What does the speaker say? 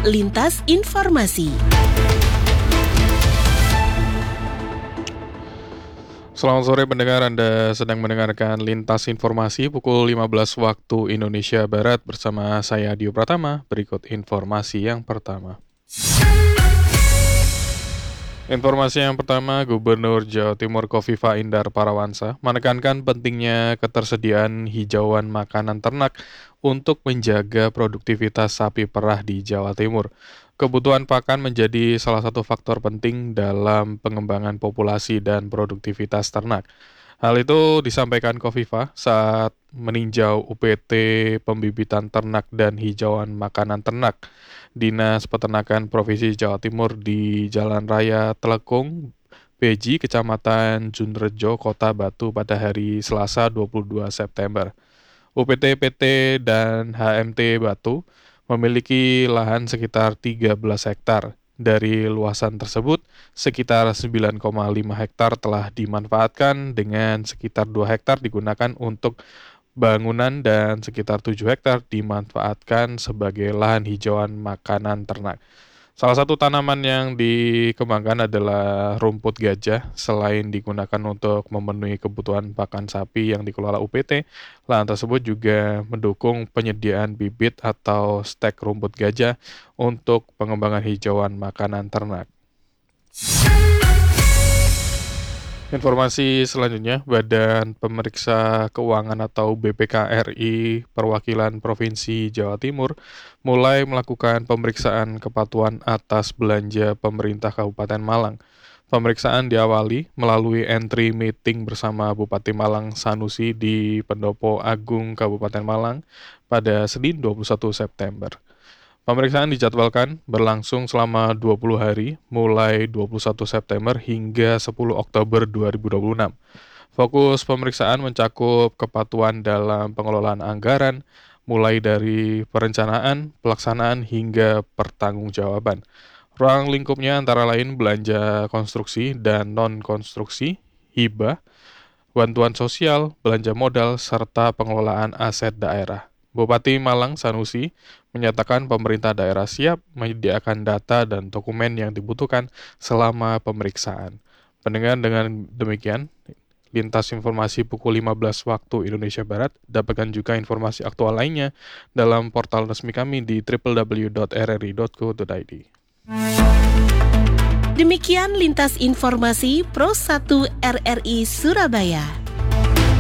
Lintas Informasi. Selamat sore pendengar, Anda sedang mendengarkan Lintas Informasi pukul 15 waktu Indonesia Barat bersama saya Dio Pratama. Berikut informasi yang pertama. Informasi yang pertama, Gubernur Jawa Timur Kofifa Indar Parawansa menekankan pentingnya ketersediaan hijauan makanan ternak untuk menjaga produktivitas sapi perah di Jawa Timur. Kebutuhan pakan menjadi salah satu faktor penting dalam pengembangan populasi dan produktivitas ternak. Hal itu disampaikan Kofifa saat meninjau UPT pembibitan ternak dan hijauan makanan ternak Dinas Peternakan Provinsi Jawa Timur di Jalan Raya Telekung, Beji, Kecamatan Junrejo, Kota Batu pada hari Selasa 22 September. UPT PT dan HMT Batu memiliki lahan sekitar 13 hektar. Dari luasan tersebut, sekitar 9,5 hektar telah dimanfaatkan dengan sekitar 2 hektar digunakan untuk bangunan dan sekitar 7 hektar dimanfaatkan sebagai lahan hijauan makanan ternak. Salah satu tanaman yang dikembangkan adalah rumput gajah. Selain digunakan untuk memenuhi kebutuhan pakan sapi yang dikelola UPT, lahan tersebut juga mendukung penyediaan bibit atau stek rumput gajah untuk pengembangan hijauan makanan ternak. Informasi selanjutnya, Badan Pemeriksa Keuangan atau BPK RI Perwakilan Provinsi Jawa Timur mulai melakukan pemeriksaan kepatuhan atas belanja pemerintah Kabupaten Malang. Pemeriksaan diawali melalui entry meeting bersama Bupati Malang Sanusi di Pendopo Agung Kabupaten Malang pada Senin 21 September. Pemeriksaan dijadwalkan berlangsung selama 20 hari, mulai 21 September hingga 10 Oktober 2026. Fokus pemeriksaan mencakup kepatuhan dalam pengelolaan anggaran, mulai dari perencanaan, pelaksanaan, hingga pertanggungjawaban. Ruang lingkupnya antara lain belanja konstruksi dan non-konstruksi, hibah, bantuan sosial, belanja modal, serta pengelolaan aset daerah. Bupati Malang Sanusi menyatakan pemerintah daerah siap menyediakan data dan dokumen yang dibutuhkan selama pemeriksaan. Pendengar, dengan demikian, Lintas Informasi pukul 15 waktu Indonesia Barat. Dapatkan juga informasi aktual lainnya dalam portal resmi kami di www.rri.co.id. Demikian Lintas Informasi Pro 1 RRI Surabaya.